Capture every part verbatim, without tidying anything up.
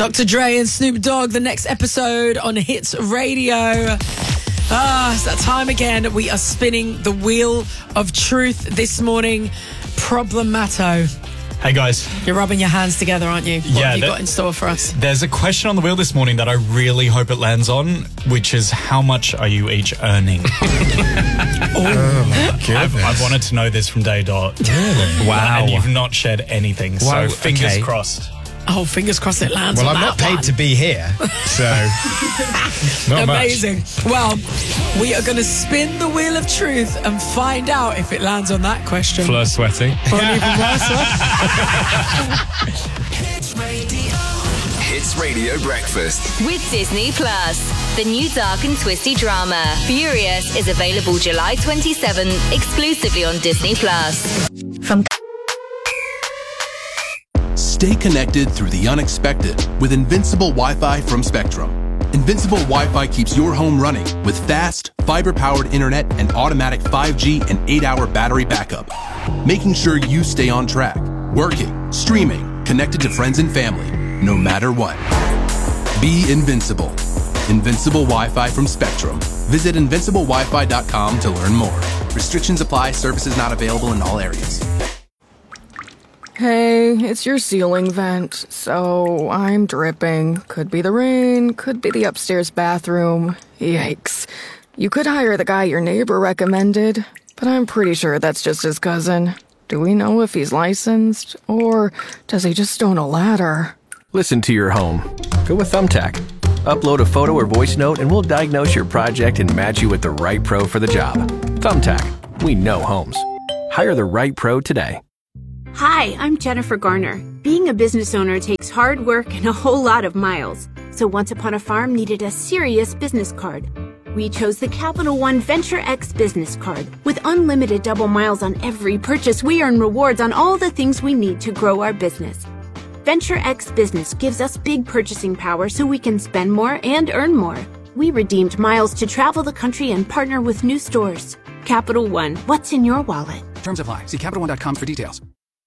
Doctor Dre and Snoop Dogg, the next episode on Hits Radio. Ah, it's that time again. We are spinning the wheel of truth this morning. Problemato. Hey guys. You're rubbing your hands together, aren't you? What yeah, have you that, got in store for us? There's a question on the wheel this morning that I really hope it lands on, which is how much are you each earning? oh, oh my goodness. I've, I've wanted to know this from day dot. Really? Wow. And you've not shared anything, so well, fingers okay. crossed. Oh, fingers crossed it lands well, on I'm that not paid one. to be here, so not Amazing. Much. Well, we are going to spin the wheel of truth and find out if it lands on that question. Fleur sweating. Or even worse. Hits Radio. Hits Radio Breakfast. With Disney Plus. The new dark and twisty drama, Furious, is available July twenty-seventh, exclusively on Disney Plus. From Stay connected through the unexpected with Invincible Wi-Fi from Spectrum. Invincible Wi-Fi keeps your home running with fast, fiber-powered internet and automatic five G and eight hour battery backup, making sure you stay on track, working, streaming, connected to friends and family, no matter what. Be invincible. Invincible Wi-Fi from Spectrum. Visit invincible wi fi dot com to learn more. Restrictions apply. Services not available in all areas. Hey, it's your ceiling vent, so I'm dripping. Could be the rain, could be the upstairs bathroom. Yikes. You could hire the guy your neighbor recommended, but I'm pretty sure that's just his cousin. Do we know if he's licensed, or does he just own a ladder? Listen to your home. Go with Thumbtack. Upload a photo or voice note and we'll diagnose your project and match you with the right pro for the job. Thumbtack. We know homes. Hire the right pro today. Hi, I'm Jennifer Garner. Being a business owner takes hard work and a whole lot of miles. So Once Upon a Farm needed a serious business card. We chose the Capital One Venture X business card. With unlimited double miles on every purchase, we earn rewards on all the things we need to grow our business. Venture X Business gives us big purchasing power so we can spend more and earn more. We redeemed miles to travel the country and partner with new stores. Capital One, what's in your wallet? Terms apply. See Capital One dot com for details.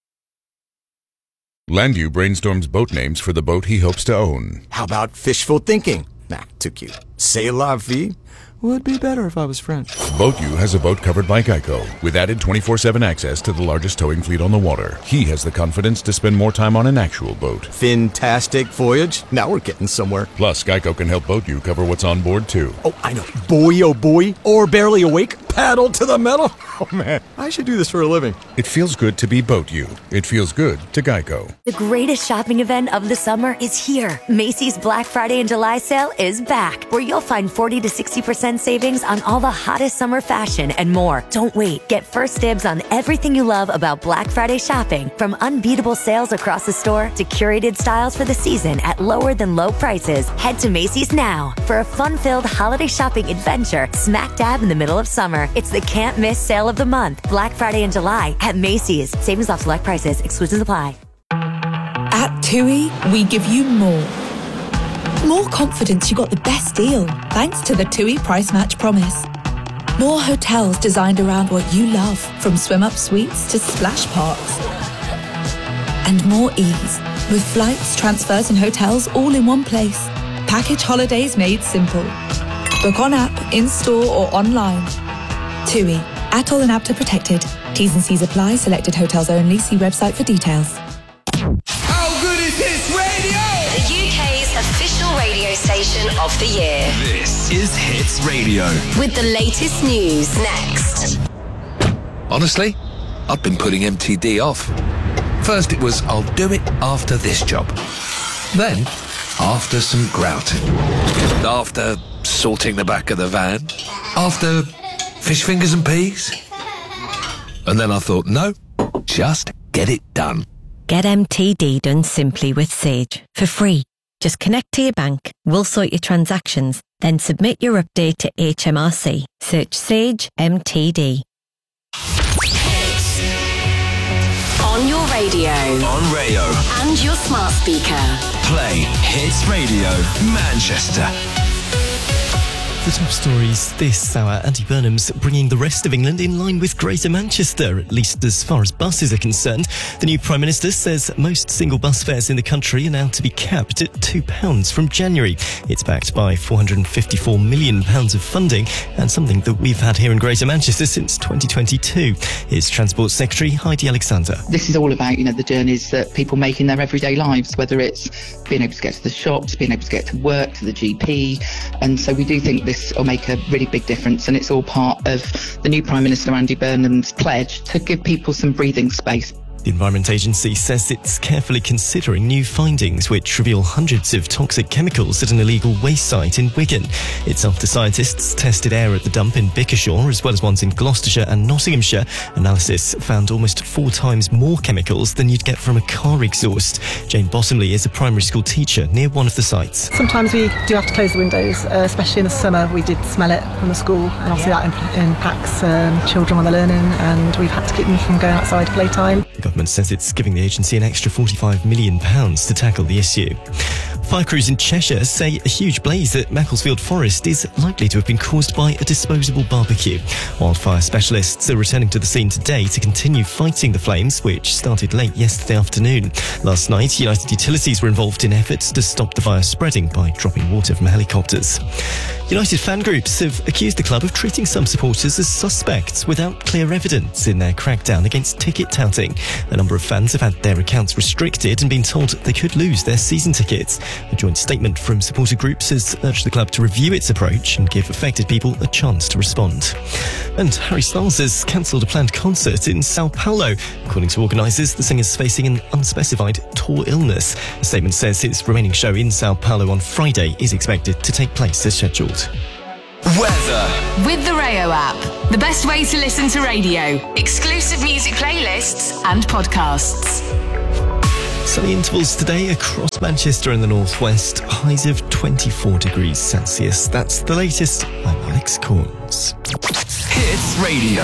Landu brainstorms boat names for the boat he hopes to own. How about fishful thinking? Nah, too cute. C'est la vie? Would be better if I was French. BoatU has a boat covered by Geico, with added twenty-four seven access to the largest towing fleet on the water. He has the confidence to spend more time on an actual boat. Fantastic voyage. Now we're getting somewhere. Plus, Geico can help BoatU cover what's on board, too. Oh, I know. Boy, oh boy. Or barely awake. Paddle to the metal. Oh, man. I should do this for a living. It feels good to be BoatU. It feels good to Geico. The greatest shopping event of the summer is here. Macy's Black Friday and July sale is back, where you'll find forty to sixty percent savings on all the hottest summer fashion and more. Don't wait. Get first dibs on everything you love about Black Friday shopping, from unbeatable sales across the store to curated styles for the season at lower than low prices. Head to Macy's now for a fun-filled holiday shopping adventure smack dab in the middle of summer. It's the can't miss sale of the month. Black Friday and July at Macy's. Savings off select prices. Exclusions apply. At TUI, we give you more. More confidence you got the best deal, thanks to the TUI Price Match Promise. More hotels designed around what you love, from swim-up suites to splash parks. And more ease, with flights, transfers and hotels all in one place. Package holidays made simple. Book on app, in-store or online. TUI. Atoll and A P T A protected. T's and C's apply. Selected hotels only. See website for details. How good is Hits Radio? The U K's official radio station of the year. This is Hits Radio. With the latest news next. Honestly, I've been putting M T D off. First it was, I'll do it after this job. Then, after some grouting. After sorting the back of the van. After fish fingers and peas. And then I thought, no, just get it done. Get M T D done simply with Sage for free. Just connect to your bank, we'll sort your transactions, then submit your update to H M R C. Search Sage M T D. On your radio. On Rayo. And your smart speaker. Play Hits Radio Manchester. The top stories this hour, Andy Burnham's bringing the rest of England in line with Greater Manchester, at least as far as buses are concerned. The new Prime Minister says most single bus fares in the country are now to be capped at two pounds from January. It's backed by four hundred fifty-four million pounds of funding, and something that we've had here in Greater Manchester since twenty twenty-two. Here's Transport Secretary Heidi Alexander. This is all about, you know, the journeys that people make in their everyday lives, whether it's being able to get to the shops, being able to get to work, to the G P. And so we do think this will make a really big difference, and it's all part of the new Prime Minister Andy Burnham's pledge to give people some breathing space. The Environment Agency says it's carefully considering new findings which reveal hundreds of toxic chemicals at an illegal waste site in Wigan. It's after scientists tested air at the dump in Bickershaw as well as ones in Gloucestershire and Nottinghamshire. Analysis found almost four times more chemicals than you'd get from a car exhaust. Jane Bottomley is a primary school teacher near one of the sites. Sometimes we do have to close the windows, uh, especially in the summer. We did smell it from the school, and obviously that imp- impacts um, children when they're learning, and we've had to keep them from going outside playtime. The government says it's giving the agency an extra forty-five million pounds to tackle the issue. Fire crews in Cheshire say a huge blaze at Macclesfield Forest is likely to have been caused by a disposable barbecue. Wildfire specialists are returning to the scene today to continue fighting the flames, which started late yesterday afternoon. Last night, United Utilities were involved in efforts to stop the fire spreading by dropping water from helicopters. United fan groups have accused the club of treating some supporters as suspects without clear evidence in their crackdown against ticket touting. A number of fans have had their accounts restricted and been told they could lose their season tickets. A joint statement from supporter groups has urged the club to review its approach and give affected people a chance to respond. And Harry Styles has cancelled a planned concert in Sao Paulo. According to organisers, the singer's facing an unspecified tour illness. A statement says his remaining show in Sao Paulo on Friday is expected to take place as scheduled. Weather. With the Rayo app, the best way to listen to radio, exclusive music playlists and podcasts. Sunny intervals today across Manchester and the northwest, highs of twenty-four degrees Celsius. That's the latest. I'm Alex Corns. Hits Radio.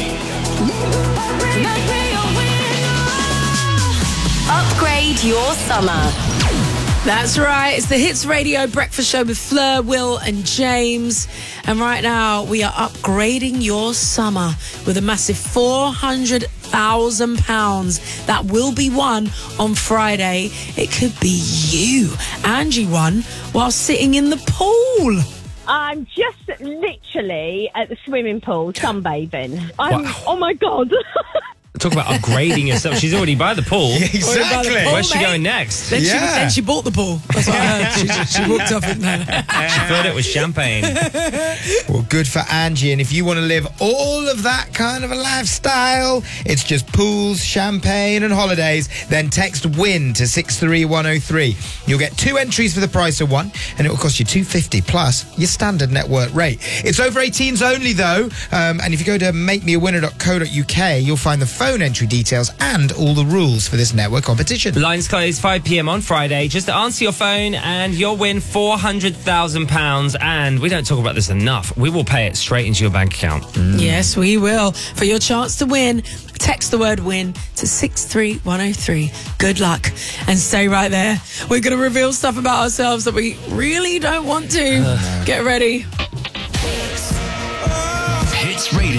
Upgrade your summer. That's right. It's the Hits Radio Breakfast Show with Fleur, Will and James. And right now we are upgrading your summer with a massive four hundred thousand pounds that will be won on Friday. It could be you. Angie won while sitting in the pool. I'm just literally at the swimming pool sunbathing. I'm, Wow. oh my God. Talk about upgrading yourself. She's already by the pool. Yeah, exactly. Where's Pool, she mate. going next? Then, she, then she bought the pool. That's what I heard. She, she walked off with no. She filled it with champagne. Well, good for Angie. And if you want to live all of that kind of a lifestyle, it's just pools, champagne and holidays, then text WIN to six three one oh three. You'll get two entries for the price of one, and it will cost you two hundred fifty plus your standard network rate. It's over eighteens only, though. Um, and if you go to make me a winner dot co dot uk, you'll find the phone entry details and all the rules for this network competition. Lines close five p.m. on Friday. Just answer your phone and you'll win four hundred thousand pounds. And we don't talk about this enough. We will pay it straight into your bank account. Mm. Yes, we will. For your chance to win, text the word WIN to six three one oh three. Good luck. And stay right there. We're going to reveal stuff about ourselves that we really don't want to. Uh, Get ready. Hits Radio.